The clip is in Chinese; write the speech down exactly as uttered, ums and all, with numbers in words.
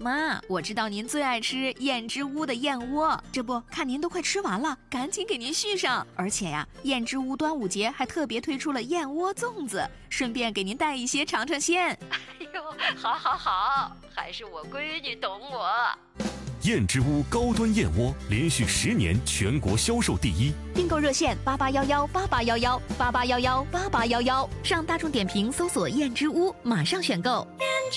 妈，我知道您最爱吃燕之屋的燕窝，这不看您都快吃完了，赶紧给您续上。而且呀，燕之屋端午节还特别推出了燕窝粽子，顺便给您带一些尝尝鲜。 哎呦，好好好，还是我闺女懂我。 燕之屋高端燕窝连续十年全国销售第一， 订购热线八八幺幺八八幺幺八八幺幺八八幺幺，上大众点评搜索燕之屋，马上选购。